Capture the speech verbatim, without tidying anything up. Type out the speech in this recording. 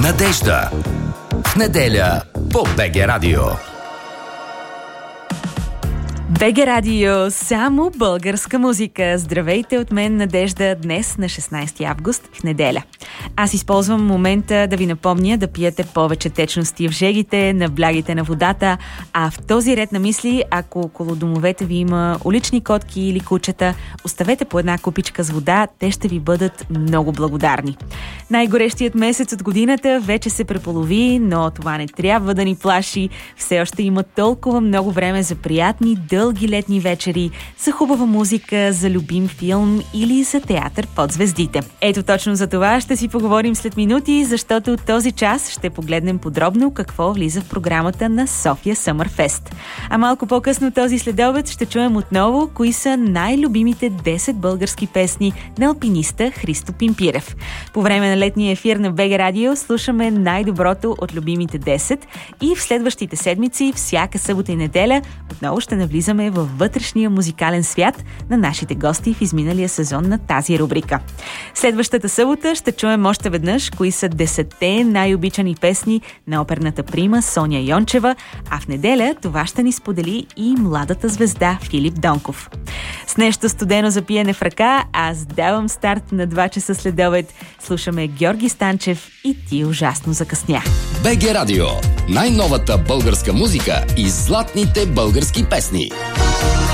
Надежда. В неделя по БГ Радио. БГ Радио, само българска музика. Здравейте от мен, Надежда, днес на шестнайсети август, в неделя. Аз използвам момента да ви напомня да пиете повече течности в жегите, наблягайте на водата, а в този ред на мисли, ако около домовете ви има улични котки или кучета, оставете по една купичка с вода, те ще ви бъдат много благодарни. Най-горещият месец от годината вече се преполови, но това не трябва да ни плаши. Все още има толкова много време за приятни, дълги летни вечери, за хубава музика, за любим филм или за театър под звездите. Ето точно за това ще си поговорим след минути, защото този час ще погледнем подробно какво влиза в програмата на София Съмърфест. А малко по-късно този следобед ще чуем отново кои са най-любимите десет български песни на алпиниста Христо Пимпирев. По време на летния ефир на БГ Радио слушаме най-доброто от любимите десет и в следващите седмици, всяка събота и неделя, отново ще навлизаме във вътрешния музикален свят на нашите гости в изминалия сезон на тази рубрика. Следващата събота ще чуем още веднъж кои са десетте най-обичани песни на оперната прима Соня Йончева, а в неделя това ще ни сподели и младата звезда Филип Донков. С нещо студено за пиене в ръка, аз давам старт на два часа следобед. Слушаме Георги Станчев и Ти ужасно закъснях. БГ Радио. Най-новата българска музика и златните български песни.